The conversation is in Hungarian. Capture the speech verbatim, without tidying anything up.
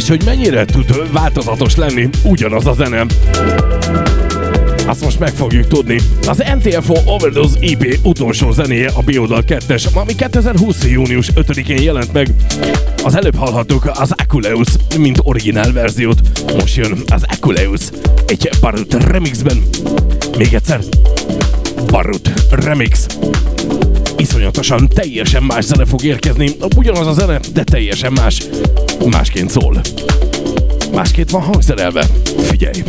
és hogy mennyire tud változatos lenni ugyanaz a zene. Azt most meg fogjuk tudni. Az en té ef o Overdose é pé utolsó zenéje a B-oldal kettes, ami kétezer-húsz. június ötödikén jelent meg. Az előbb hallhattuk az Aculeus, mint originál verziót. Most jön az Aculeus egy Barut remixben. Még egyszer. Barut remix. Iszonyatosan teljesen más zene fog érkezni. Ugyanaz a zene, de teljesen más. Másként szól. Másként van hangszerelve. Figyelj!